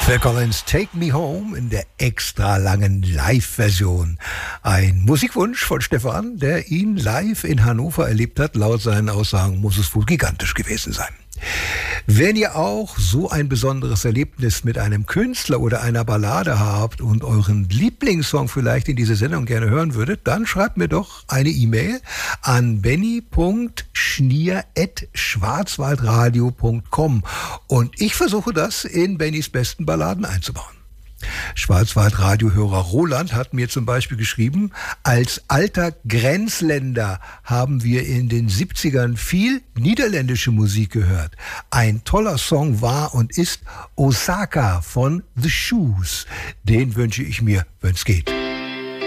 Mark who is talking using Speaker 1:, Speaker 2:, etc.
Speaker 1: Phil Collins, Take Me Home in der extra langen Live-Version. Ein Musikwunsch von Stefan, der ihn live in Hannover erlebt hat. Laut seinen Aussagen muss es wohl gigantisch gewesen sein. Wenn ihr auch so ein besonderes Erlebnis mit einem Künstler oder einer Ballade habt und euren Lieblingssong vielleicht in dieser Sendung gerne hören würdet, dann schreibt mir doch eine E-Mail an benny.schnier@schwarzwaldradio.com und ich versuche das in Bennys besten Balladen einzubauen. Schwarzwald-Radiohörer Roland hat mir zum Beispiel geschrieben, als alter Grenzländer haben wir in den 70ern viel niederländische Musik gehört. Ein toller Song war und ist Osaka von The Shoes. Den wünsche ich mir, wenn's geht.